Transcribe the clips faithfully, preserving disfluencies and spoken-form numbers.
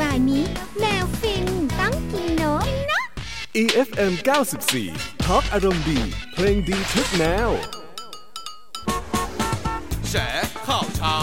บ่ายนี้แมวฟินต้องกินนกนะอี เอฟ เอ็ม เก้าสิบสี่ ท็อกอารมณ์ดีเพลงดีทุกแนวแฉข่าวเช้า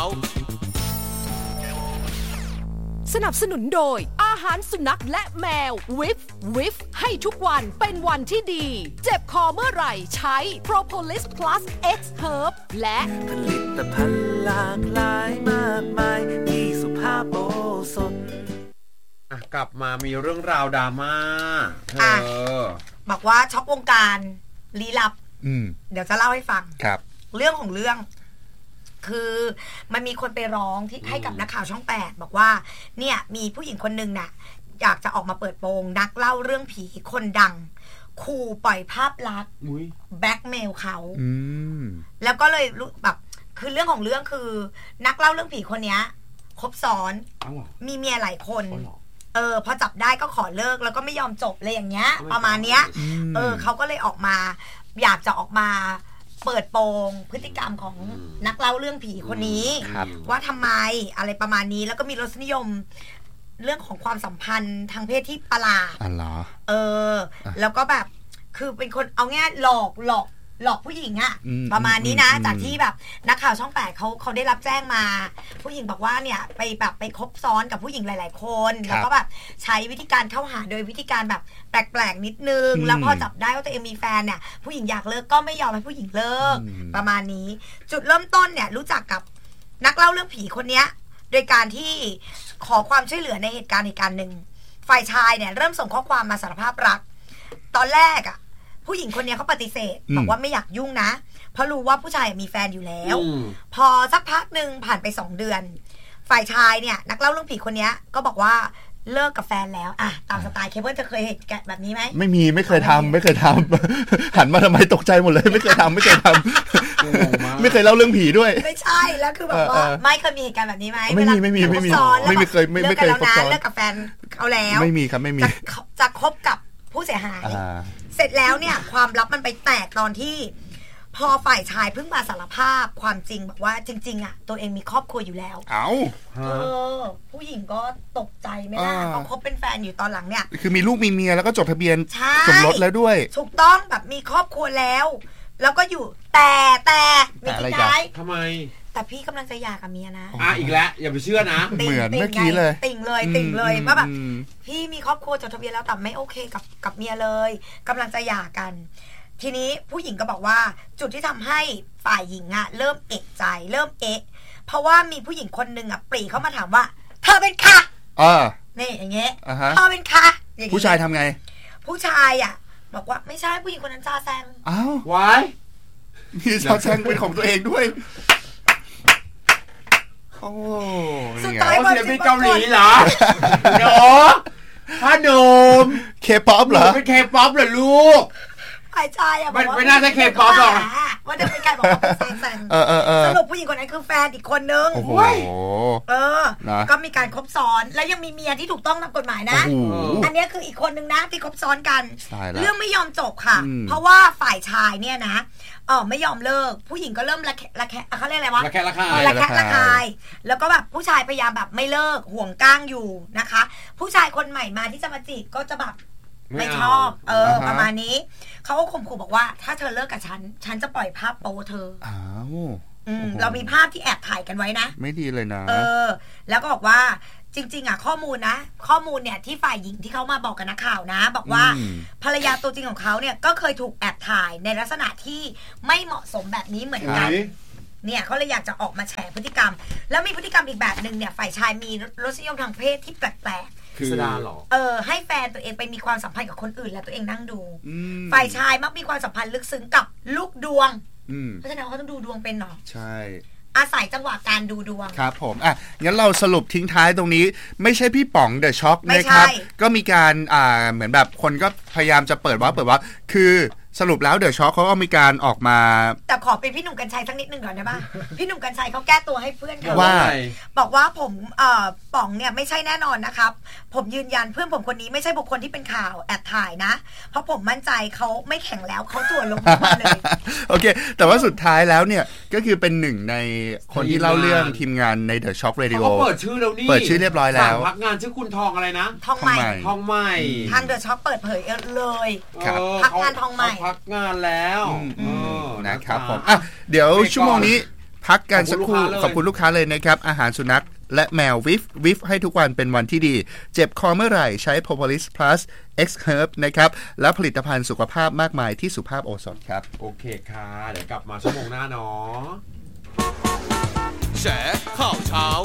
สนับสนุนโดยอาหารสุนัขและแมววิฟวิฟให้ทุกวันเป็นวันที่ดีเจ็บคอเมื่อไหร่ใช้ Propolis Plus X Herb และผลิตภัณฑ์หลากหลายมากมายที่สุภาพโอสถกลับมามีเรื่องราวดราม่าเออบอกว่าช็อกวงการลี้ลับเดี๋ยวจะเล่าให้ฟังครับเรื่องของเรื่องคือมันมีคนไปร้องที่ให้กับนักข่าวช่องแปดบอกว่าเนี่ยมีผู้หญิงคนนึงน่ะอยากจะออกมาเปิดโปงนักเล่าเรื่องผีคนดังขู่ปล่อยภาพลักษณ์แบล็กเมลเขาแล้วก็เลยแบบคือเรื่องของเรื่องคือนักเล่าเรื่องผีคนนี้คบซ้อนมีเมียหลายคนเออพอจับได้ก็ขอเลิกแล้วก็ไม่ยอมจบเลยอย่างเงี้ยประมาณเนี้ยเออเขาก็เลยออกมาอยากจะออกมาเปิดโปงพฤติกรรมของนักเล่าเรื่องผีคนนี้ว่าทำไมอะไรประมาณนี้แล้วก็มีรสนิยมเรื่องของความสัมพันธ์ทางเพศที่ประหลาดเออแล้วก็แบบคือเป็นคนเอาง่ายหลอกหลอกหลอกผู้หญิงอะประมาณนี้นะจากที่แบบนักข่าวช่องแปดเขาเขาได้รับแจ้งมาผู้หญิงบอกว่าเนี่ยไปแบบไปคบซ้อนกับผู้หญิงหลายๆคนแล้วก็แบบใช้วิธีการเข้าหาโดยวิธีการแบบแปลกๆนิดนึงแล้วพอจับได้ว่าตัวเองมีแฟนเนี่ยผู้หญิงอยากเลิกก็ไม่ยอมให้ผู้หญิงเลิกประมาณนี้จุดเริ่มต้นเนี่ยรู้จักกับนักเล่าเรื่องผีคนนี้โดยการที่ขอความช่วยเหลือในเหตุการณ์เหตุการณ์หนึ่งฝ่ายชายเนี่ยเริ่มส่งข้อความมาสารภาพรักตอนแรกอะผู้หญิงคนนี้เขาปฏิเสธบอกว่าไม่อยากยุ่งนะเพราะรู้ว่าผู้ชายมีแฟนอยู่แล้วพอสักพักหนึ่งผ่านไปสองเดือนฝ่ายชายเนี่ยนักเล่าเรื่องผีคนนี้ก็บอกว่าเลิกกับแฟนแล้วอ่ะตามสไตล์เคเบิลจะเคยเห็นแบบนี้ไหมไม่มีไม่เคยทำไม่เคยทำหันมาทำไมตกใจหมดเลยไม่เคยทำไม่เคยทำไม่เคยเล่าเรื่องผีด้วยไม่ใช่แล้วคือแบบว่าไม่เคยมีเหตุการณ์แบบนี้ไหมไม่มีไม่มีไม่มีไม่มีเคยไม่เคยคบซ้อนเลิกกับแฟนเขาแล้วไม่มีครับไม่มีจะคบกับผู้เสียหายเสร็จแล้วเนี่ยความลับมันไปแตกตอนที่พอฝ่ายชายเพิ่งมาสารภาพความจริงบอกว่าจริงๆอ่ะตัวเองมีครอบครัวอยู่แล้วเอ้าเออผู้หญิงก็ตกใจไม่ได้เขาคบเป็นแฟนอยู่ตอนหลังเนี่ยคือมีลูกมีเมียแล้วก็จดทะเบียนสมรสแล้วด้วยถูกต้องแบบมีครอบครัวแล้วแล้วก็อยู่แต่แต่มีที่ไหนทำไมแต่พี่กำลังจะหย่ากับเมียนะอ่ะอีกแล้วอย่าไปเชื่อนะเหมือนเมื่อกี้เลยติ่งเลยติ่งเลยว่าแบบพี่มีครอบครัวจดทะเบียนแล้วแต่ไม่โอเคกับกับเมียเลยกำลังจะหย่ากันทีนี้ผู้หญิงก็บอกว่าจุดที่ทำให้ฝ่ายหญิงอะเริ่มเอะใจเริ่มเอะเพราะว่ามีผู้หญิงคนนึงอะปรีเข้ามาถามว่าเธอเป็นใครอ่านี่อย่างเงี้ยเธอเป็นใครผู้ชายทำไงผู้ชายอะบอกว่าไม่ใช่ผู้หญิงคนนั้นจาแซงอ้าววายมีจาแซงเป็นของตัวเองด้วยโอ้สุดท้ายมันจะเป็นเกาหลีเหรอเนาะพ่อหนุ่มเคป๊อปเหรอเป็นเคป๊อปเหรอลูกฝ่ายชายอะบอกว่าไม่น่าจะเคป๊อปหรอกว่าจะเป็นการบอกว่าเป็นแฟนสรุปผู้หญิงคนนั้นคือแฟนอีกคนนึงโอ้โหเออก็มีการคบซ้อนแล้วยังมีเมียที่ถูกต้องตามกฎหมายนะอันนี้คืออีกคนนึงนะที่คบซ้อนกันเรื่องไม่ยอมจบค่ะเพราะว่าฝ่ายชายเนี่ยนะเออไม่ยอมเลิกผู้หญิงก็เริ่มระแคะระแคะเขาเรียกอะไรวะระแคะระคายระแคะระคายแล้วก็แบบผู้ชายพยายามแบบไม่เลิกห่วงก้างอยู่นะคะผู้ชายคนใหม่มาที่จะมาจีบก็จะแบบไม่ชอบเออประมาณนี้เขาก็ข่มขู่บอกว่าถ้าเธอเลิกกับฉันฉันจะปล่อยภาพโป๊เธออ้าวเรามีภาพที่แอบถ่ายกันไว้นะไม่ดีเลยนะเออแล้วก็บอกว่าจริงๆอ่ะข้อมูลนะข้อมูลเนี่ยที่ฝ่ายหญิงที่เขามาบอกกับนักข่าวนะบอกว่าภรรยาตัวจริงของเขาเนี่ยก็เคยถูกแอบถ่ายในลักษณะที่ไม่เหมาะสมแบบนี้เหมือนกันเนี่ยเขาเลยอยากจะออกมาแฉพฤติกรรมแล้วมีพฤติกรรมอีกแบบนึงเนี่ยฝ่ายชายมีรสนิยมทางเพศที่แปลกคือหรอเออให้แฟนตัวเองไปมีความสัมพันธ์กับคนอื่นแล้วตัวเองนั่งดูฝ่ายชายมักมีความสัมพันธ์ลึกซึ้งกับลูกดวงเพราะฉะนั้นเขาต้องดูดวงเป็นหรอใช่อาศัยจังหวะการดูดวงครับผมอ่ะงั้นเราสรุปทิ้งท้ายตรงนี้ไม่ใช่พี่ป๋องเดอะช็อคนะครับก็มีการอ่าเหมือนแบบคนก็พยายามจะเปิดว่าเปิดว่าคือสรุปแล้วเดอะช็อคเขาก็มีการออกมาแต่ขอเป็นพี่หนุ่มกัญชัยสักนิดนึงก่อนได้ป่ะ พี่หนุ่มกัญชัยเขาแก้ตัวให้เพื่อนเขาว่าบอกว่าผมเอ่อป๋องเนี่ยไม่ใช่แน่นอนนะครับผมยืนยันเพื่อนผมคนนี้ไม่ใช่บุคคลที่เป็นข่าวแอบถ่ายนะเพราะผมมั่นใจเขาไม่แข็งแล้วเขาตัวลงมาเลยโอเคแต่ว่าสุดท้ายแล้วเนี่ยก็คือเป็นหนึ่งในคนที่เล่าเรื่องทีมงานใน The Shock Radio เขาเปิดชื่อแล้วนี่เปิดชื่อเรียบร้อยแล้วพักงานชื่อคุณทองอะไรนะทองใหม่ทองใหม่ทาง The Shock เปิดเผยเลยพักงานทองใหม่พักงานแล้วนะครับผมอ่ะเดี๋ยวชั่วโมงนี้พักกันสักครู่ขอบคุณลูกค้าเลยนะครับอาหารสุนัขและแมววิฟวิฟให้ทุกวันเป็นวันที่ดีเจ็บคอเมื่อไหร่ใช้ Propolis Plus X Herb นะครับและผลิตภัณฑ์สุขภาพมากมายที่สุภาพโอสถครับโอเคค่ะเดี๋ยวกลับมาชั่วโมงหน้าเนาะแฉข่าวเช้า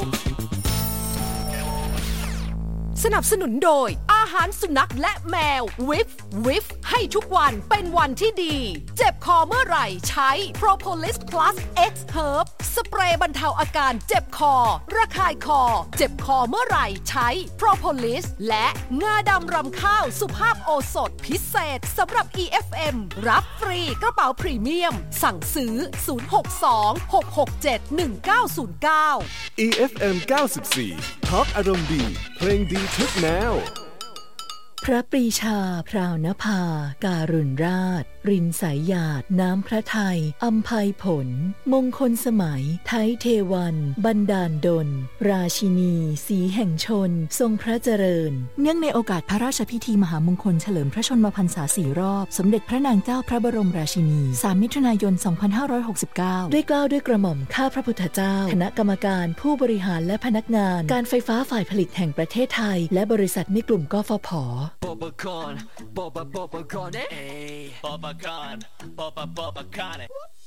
สนับสนุนโดยอาหารสุนัขและแมววิฟวิฟให้ทุกวันเป็นวันที่ดีเจ็บคอเมื่อไหร่ใช้ Propolis Plus X Herb สเปรย์บรรเทาอาการเจ็บคอระคายคอเจ็บคอเมื่อไหร่ใช้ Propolis และงาดำรำข้าวสุภาพโอสถพิเศษสำหรับ อี เอฟ เอ็ม รับฟรีกระเป๋าพรีเมียมสั่งซื้อศูนย์ หก สอง หก หก เจ็ด หนึ่ง เก้า ศูนย์ เก้าอี เอฟ เอ็ม เก้าสิบสี่ Talk อารมณ์ดีเพลงดีทุกแนวพระปรีชาพราวนภาการุณราชรินสายหยาดน้ำพระทัยอัมภัยผลมงคลสมัยไทยเทวันบันดาลดลราชินีสีแห่งชนทรงพระเจริญเนื่องในโอกาสพระราชพิธีมหามงคลเฉลิมพระชนมพรรษาสี่รอบสมเด็จพระนางเจ้าพระบรมราชินีสามมิถุนายนสองพันห้าร้อยหกสิบเก้าด้วยเกล้าด้วยกระหม่อมข้าพระพุทธเจ้าคณะกรรมการผู้บริหารและพนักงานการไฟฟ้าฝ่ายผลิตแห่งประเทศไทยและบริษัทในกลุ่มกฟผ Popcorn, Popcorn, Popcorn, eh? Popcorn, Popcorn, Popcorn.